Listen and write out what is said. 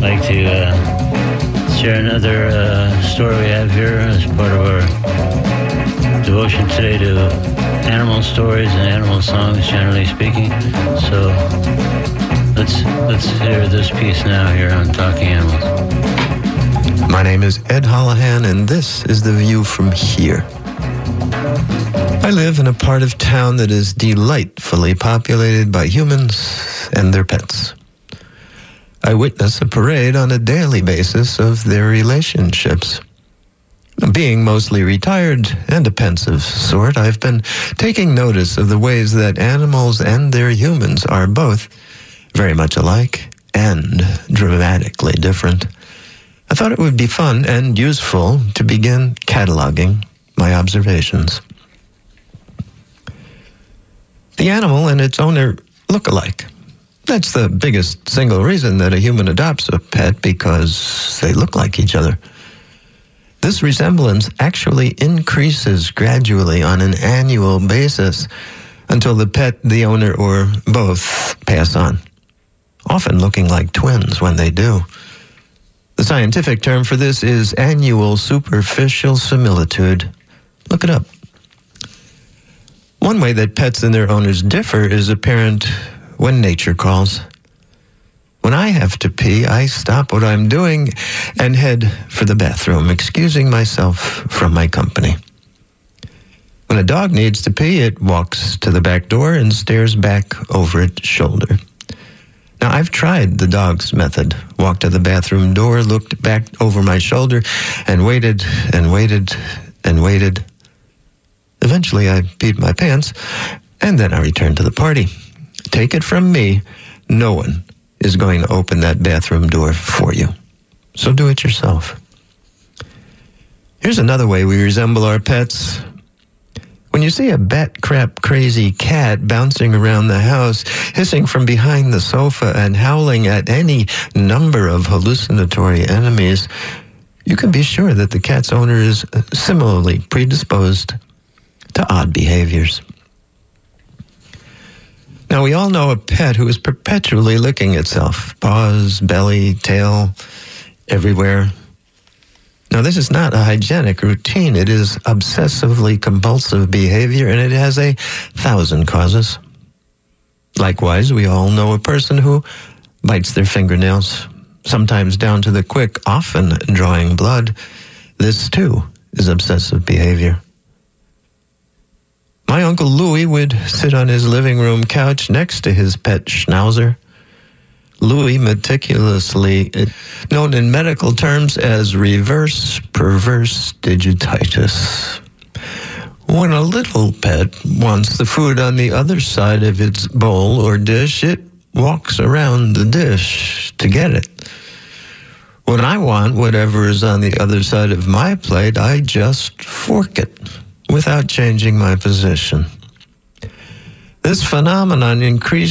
like to share another story we have here as part of our devotion today to animal stories and animal songs, generally speaking. So let's hear this piece now here on Talking Animals. My name is Ed Holohan, and this is The View from Here. I live in a part of town that is delightfully populated by humans and their pets. I witness a parade on a daily basis of their relationships. Being mostly retired and a pensive sort, I've been taking notice of the ways that animals and their humans are both very much alike and dramatically different. I thought it would be fun and useful to begin cataloging my observations. The animal and its owner look alike. That's the biggest single reason that a human adopts a pet, because they look like each other. This resemblance actually increases gradually on an annual basis until the pet, the owner, or both pass on, often looking like twins when they do. The scientific term for this is annual superficial similitude. Look it up. One way that pets and their owners differ is apparent when nature calls. When I have to pee, I stop what I'm doing and head for the bathroom, excusing myself from my company. When a dog needs to pee, it walks to the back door and stares back over its shoulder. Now, I've tried the dog's method. Walked to the bathroom door, looked back over my shoulder, and waited and waited and waited. Eventually, I peed my pants, and then I returned to the party. Take it from me, no one is going to open that bathroom door for you. So do it yourself. Here's another way we resemble our pets. When you see a bat-crap crazy cat bouncing around the house, hissing from behind the sofa and howling at any number of hallucinatory enemies, you can be sure that the cat's owner is similarly predisposed to odd behaviors. Now, we all know a pet who is perpetually licking itself, paws, belly, tail, everywhere. Now, this is not a hygienic routine. It is obsessively compulsive behavior, and it has 1,000 causes. Likewise, we all know a person who bites their fingernails, sometimes down to the quick, often drawing blood. This, too, is obsessive behavior. My Uncle Louis would sit on his living room couch next to his pet schnauzer. Louis meticulously, known in medical terms as reverse perverse digititis. When a little pet wants the food on the other side of its bowl or dish, it walks around the dish to get it. When I want whatever is on the other side of my plate, I just fork it without changing my position. This phenomenon increased